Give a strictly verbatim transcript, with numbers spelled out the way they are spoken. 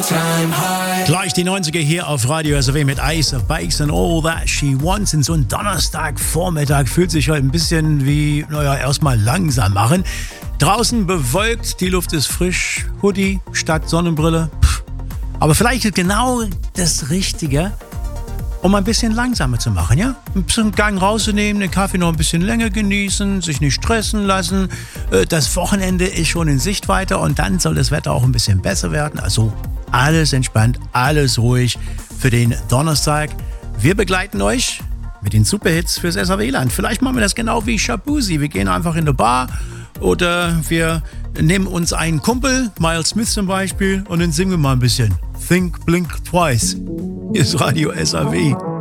Gleich die neunziger hier auf Radio S R W mit Ice of Bikes and All That She Wants. In so einem Donnerstagvormittag fühlt sich heute ein bisschen wie, naja, erstmal langsam machen. Draußen bewölkt, die Luft ist frisch, Hoodie statt Sonnenbrille. Pff. Aber vielleicht ist genau das Richtige, um ein bisschen langsamer zu machen, ja? Ein bisschen Gang rauszunehmen, den Kaffee noch ein bisschen länger genießen, sich nicht stressen lassen. Das Wochenende ist schon in Sichtweite und dann soll das Wetter auch ein bisschen besser werden. Also alles entspannt, alles ruhig für den Donnerstag. Wir begleiten euch mit den Superhits fürs S R W-Land. Vielleicht machen wir das genau wie Shabuzi. Wir gehen einfach in eine Bar oder wir nehmen uns einen Kumpel, Miles Smith zum Beispiel, und dann singen wir mal ein bisschen Think, Blink Twice. Hier ist Radio S R W.